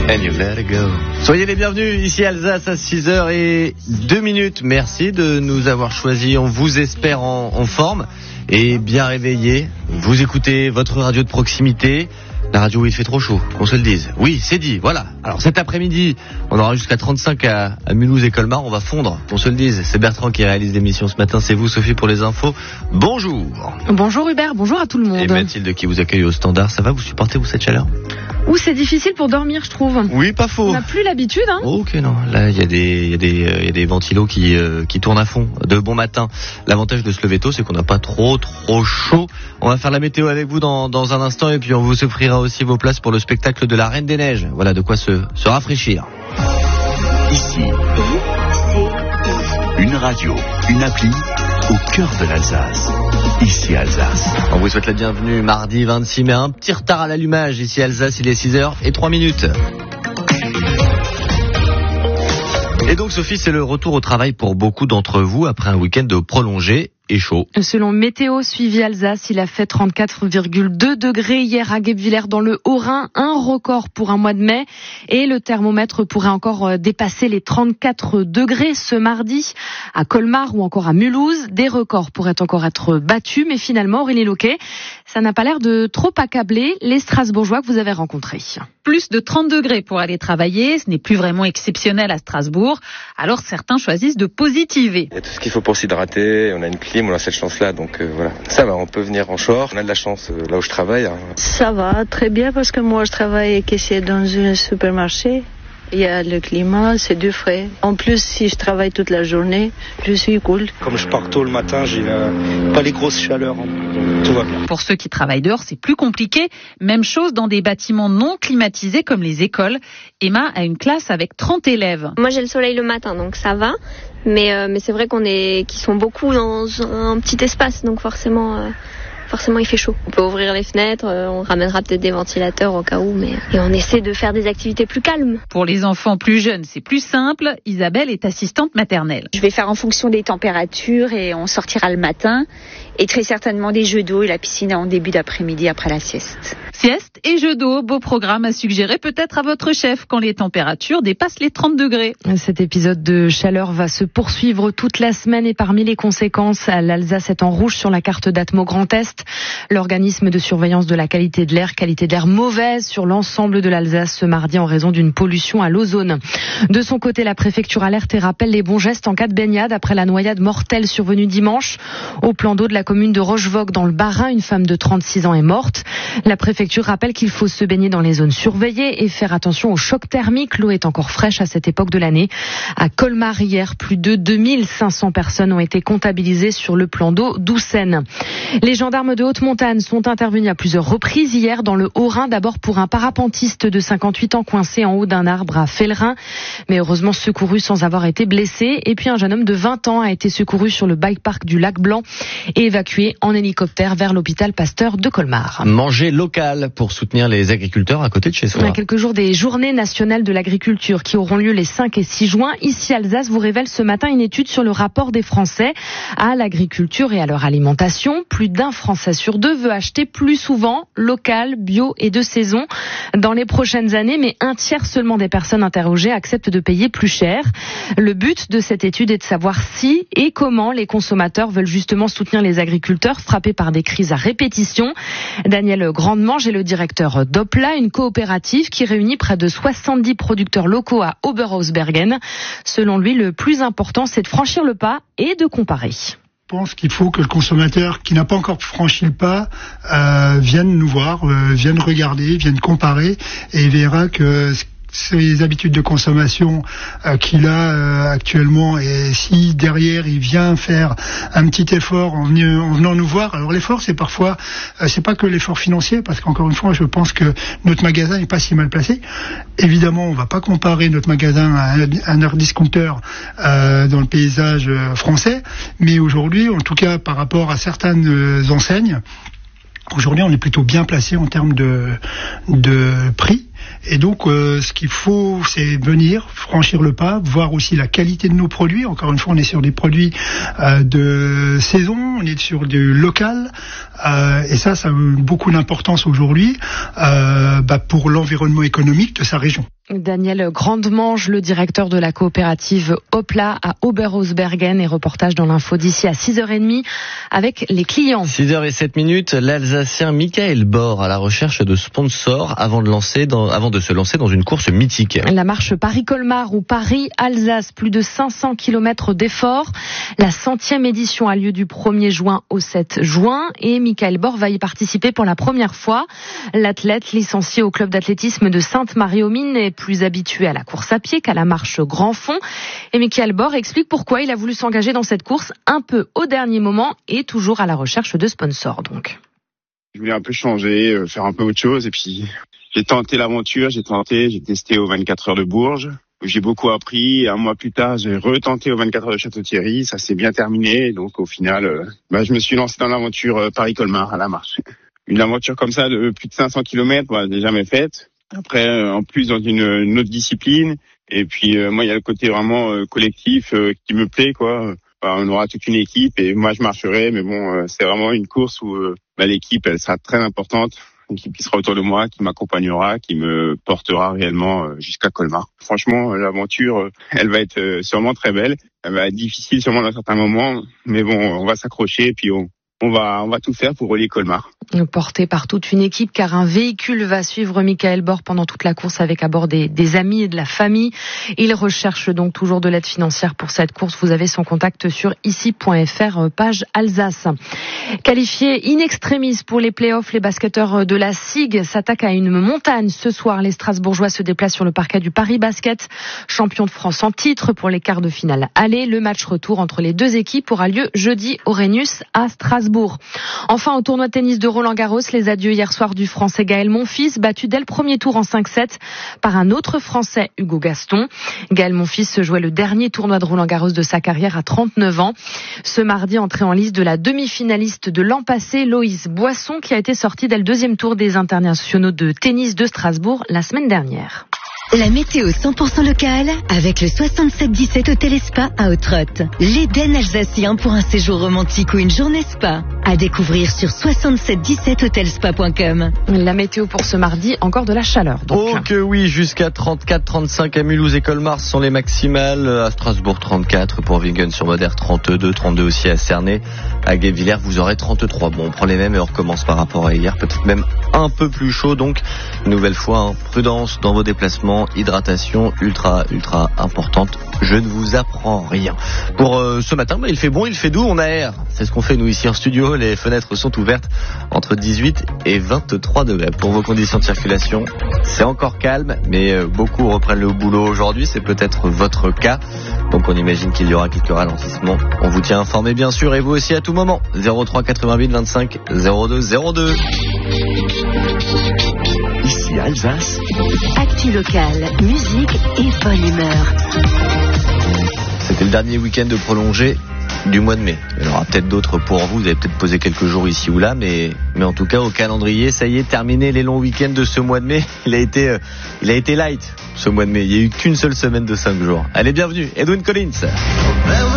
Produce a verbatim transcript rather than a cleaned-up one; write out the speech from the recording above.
And you let it go. Soyez les bienvenus ici à Alsace à six heures deux minutes. Merci de nous avoir choisis. On vous espère en, en forme et bien réveillés. Vous écoutez votre radio de proximité. La radio où il fait trop chaud, qu'on se le dise. Oui, c'est dit, voilà. Alors cet après-midi, on aura jusqu'à trente-cinq à, à Mulhouse et Colmar. On va fondre, qu'on se le dise. C'est Bertrand qui réalise l'émission ce matin. C'est vous, Sophie, pour les infos. Bonjour. Bonjour Hubert, bonjour à tout le monde. Et Mathilde qui vous accueille au standard. Ça va, vous supportez, vous, cette chaleur? Ouh, c'est difficile pour dormir, je trouve. Oui, pas faux. On n'a plus l'habitude, hein. Oh, ok, non. Là, il y a des, il y a des, il y a des ventilos qui, euh, qui tournent à fond. De bon matin. L'avantage de se lever tôt, c'est qu'on n'a pas trop, trop chaud. On va faire la météo avec vous dans, dans un instant et puis on vous offrira aussi vos places pour le spectacle de la Reine des Neiges. Voilà de quoi se, se rafraîchir. Ici, une radio, une appli au cœur de l'Alsace. Ici Alsace. On vous souhaite la bienvenue mardi vingt-six mai. Un petit retard à l'allumage ici Alsace, il est six heures trois minutes. Et donc Sophie, c'est le retour au travail pour beaucoup d'entre vous après un week-end prolongé et chaud. Selon Météo Suivi Alsace, il a fait trente-quatre virgule deux degrés hier à Guebwiller dans le Haut-Rhin, un record pour un mois de mai. Et le thermomètre pourrait encore dépasser les trente-quatre degrés ce mardi à Colmar ou encore à Mulhouse. Des records pourraient encore être battus, mais finalement, Aurélie Loquet, ça n'a pas l'air de trop accabler les Strasbourgeois que vous avez rencontrés. Plus de trente degrés pour aller travailler, ce n'est plus vraiment exceptionnel à Strasbourg. Alors certains choisissent de positiver. Il y a tout ce qu'il faut pour s'hydrater, on a une clim, on a cette chance-là, donc euh, voilà. Ça va, on peut venir en short, on a de la chance euh, là où je travaille. Hein. Ça va, très bien, parce que moi je travaille caissier dans un supermarché. Il y a le climat, c'est du frais. En plus, si je travaille toute la journée, je suis cool. Comme je pars tôt le matin, j'ai euh, pas les grosses chaleurs, hein. Donc, tout va bien. Pour ceux qui travaillent dehors, c'est plus compliqué. Même chose dans des bâtiments non climatisés comme les écoles. Emma a une classe avec trente élèves. Moi, j'ai le soleil le matin, donc ça va. Mais, euh, mais c'est vrai qu'on est, qu'ils sont beaucoup dans un petit espace, donc forcément... Euh... Forcément, il fait chaud. On peut ouvrir les fenêtres, on ramènera peut-être des ventilateurs au cas où, mais et on essaie de faire des activités plus calmes. Pour les enfants plus jeunes, c'est plus simple. Isabelle est assistante maternelle. Je vais faire en fonction des températures et on sortira le matin. Et très certainement des jeux d'eau et la piscine en début d'après-midi après la sieste. Sieste et jeux d'eau, beau programme à suggérer peut-être à votre chef quand les températures dépassent les trente degrés. Cet épisode de chaleur va se poursuivre toute la semaine et parmi les conséquences, l'Alsace est en rouge sur la carte d'Atmo Grand Est. L'organisme de surveillance de la qualité de l'air, qualité d'air mauvaise sur l'ensemble de l'Alsace ce mardi en raison d'une pollution à l'ozone. De son côté, la préfecture alerte et rappelle les bons gestes en cas de baignade après la noyade mortelle survenue dimanche. Au plan d'eau de la commune de Rochevogue dans le Bas-Rhin, une femme de trente-six ans est morte. La préfecture rappelle qu'il faut se baigner dans les zones surveillées et faire attention au choc thermique. L'eau est encore fraîche à cette époque de l'année. À Colmar hier, plus de deux mille cinq cents personnes ont été comptabilisées sur le plan d'eau d'Oussène. Les gendarmes de Haute-Montagne sont intervenus à plusieurs reprises hier dans le Haut-Rhin, d'abord pour un parapentiste de cinquante-huit ans coincé en haut d'un arbre à Fellerin, mais heureusement secouru sans avoir été blessé. Et puis un jeune homme de vingt ans a été secouru sur le bike park du Lac Blanc et évacué en hélicoptère vers l'hôpital Pasteur de Colmar. Manger local pour soutenir les agriculteurs à côté de chez soi. Il y a quelques jours des journées nationales de l'agriculture qui auront lieu les cinq et six juin. Ici, Alsace vous révèle ce matin une étude sur le rapport des Français à l'agriculture et à leur alimentation. Plus d'un Français sur deux veut acheter plus souvent local, bio et de saison dans les prochaines années, mais un tiers seulement des personnes interrogées acceptent de payer plus cher. Le but de cette étude est de savoir si et comment les consommateurs veulent justement soutenir les agriculteurs frappés par des crises à répétition. Daniel Grandemange est le directeur d'Opla, une coopérative qui réunit près de soixante-dix producteurs locaux à Oberhausbergen. Selon lui, le plus important, c'est de franchir le pas et de comparer. Je pense qu'il faut que le consommateur qui n'a pas encore franchi le pas euh, vienne nous voir, euh, vienne regarder, vienne comparer et il verra que ses habitudes de consommation euh, qu'il a euh, actuellement, et si derrière il vient faire un petit effort en, venant, en venant nous voir, alors l'effort c'est parfois euh, c'est pas que l'effort financier, parce qu'encore une fois je pense que notre magasin n'est pas si mal placé. Évidemment on va pas comparer notre magasin à un, un air discounter euh, dans le paysage français, mais aujourd'hui en tout cas par rapport à certaines enseignes, aujourd'hui on est plutôt bien placé en termes de, de prix. Et donc, euh, ce qu'il faut, c'est venir, franchir le pas, voir aussi la qualité de nos produits. Encore une fois, on est sur des produits euh, de saison, on est sur du local, euh, et ça, ça a beaucoup d'importance aujourd'hui euh, bah, pour l'environnement économique de sa région. Daniel Grandemange, le directeur de la coopérative Opla à Oberhausbergen, et reportage dans l'info d'ici à six heures trente avec les clients. six heures zéro sept minutes, l'Alsacien Michael Bor à la recherche de sponsors avant de, lancer dans, avant de se lancer dans une course mythique. La marche Paris-Colmar ou Paris-Alsace, plus de cinq cents kilomètres d'efforts. La centième édition a lieu du premier juin au sept juin et Michael Bor va y participer pour la première fois. L'athlète licencié au club d'athlétisme de Sainte-Marie-aux-Mines est plus habitué à la course à pied qu'à la marche grand fond. Et Michael Bor explique pourquoi il a voulu s'engager dans cette course un peu au dernier moment et toujours à la recherche de sponsors donc. Je voulais un peu changer, faire un peu autre chose et puis j'ai tenté l'aventure, j'ai tenté, j'ai testé aux vingt-quatre heures de Bourges. J'ai beaucoup appris. Un mois plus tard, j'ai retenté aux vingt-quatre heures de Château-Thierry. Ça s'est bien terminé. Donc au final, euh, bah, je me suis lancé dans l'aventure euh, Paris-Colmar à la marche. Une aventure comme ça de plus de cinq cents kilomètres, bah, je l'ai jamais faite. Après, euh, en plus dans une, une autre discipline. Et puis euh, moi, il y a le côté vraiment euh, collectif euh, qui me plaît, quoi. Bah, on aura toute une équipe et moi je marcherai. Mais bon, euh, c'est vraiment une course où euh, bah, l'équipe, elle sera très importante. Une équipe qui sera autour de moi, qui m'accompagnera, qui me portera réellement euh, jusqu'à Colmar. Franchement, l'aventure, euh, elle va être euh, sûrement très belle. Elle va être difficile sûrement dans certains moments. Mais bon, on va s'accrocher et puis on, on va, on va tout faire pour relier Colmar. Porté par toute une équipe, car un véhicule va suivre Michael Bor pendant toute la course avec à bord des, des amis et de la famille. Il recherche donc toujours de l'aide financière pour cette course. Vous avez son contact sur ici point f r, page Alsace. Qualifiés in extremis pour les playoffs, les basketteurs de la S I G s'attaquent à une montagne. Ce soir, les Strasbourgeois se déplacent sur le parquet du Paris Basket. Champion de France en titre pour les quarts de finale aller. Le match retour entre les deux équipes aura lieu jeudi au Rhenus à Strasbourg. Enfin, au tournoi de tennis de Roland-Garros, les adieux hier soir du Français Gaël Monfils, battu dès le premier tour en cinq sept par un autre Français, Hugo Gaston. Gaël Monfils se jouait le dernier tournoi de Roland-Garros de sa carrière à trente-neuf ans. Ce mardi, entré en liste de la demi-finaliste de l'an passé, Loïs Boisson, qui a été sorti dès le deuxième tour des internationaux de tennis de Strasbourg la semaine dernière. La météo cent pour cent locale avec le soixante-sept dix-sept Hôtel et Spa à Ottrott. L'Éden alsacien pour un séjour romantique ou une journée spa. À découvrir sur soixante-sept dix-sept hotelspa point com. La météo pour ce mardi, encore de la chaleur. Donc. Oh que oui, jusqu'à trente-quatre trente-cinq à Mulhouse et Colmar sont les maximales. À Strasbourg trente-quatre, pour Wingen-sur-Moder trente-deux, trente-deux aussi à Cernay. À Guebwiller, vous aurez trente-trois. Bon, on prend les mêmes et on recommence par rapport à hier. Peut-être même un peu plus chaud. Donc, une nouvelle fois, hein, prudence dans vos déplacements. Hydratation ultra ultra importante, je ne vous apprends rien. Pour euh, ce matin, bah, il fait bon, il fait doux, on aère. C'est ce qu'on fait nous ici en studio, les fenêtres sont ouvertes entre dix-huit et vingt-trois degrés. Pour vos conditions de circulation, c'est encore calme, mais euh, beaucoup reprennent le boulot aujourd'hui, c'est peut-être votre cas. Donc on imagine qu'il y aura quelques ralentissements. On vous tient informé bien sûr, et vous aussi à tout moment. zéro trois quatre-vingt-huit vingt-cinq zéro deux zéro deux. Ici Alsace. Actu local, musique et bonne humeur. C'était le dernier week-end de prolongé du mois de mai. Il y en aura peut-être d'autres pour vous. Vous avez peut-être posé quelques jours ici ou là, mais, mais en tout cas au calendrier, ça y est, terminé les longs week-ends de ce mois de mai. Il a été, euh, il a été light ce mois de mai. Il n'y a eu qu'une seule semaine de cinq jours. Allez, bienvenue, Edwin Collins.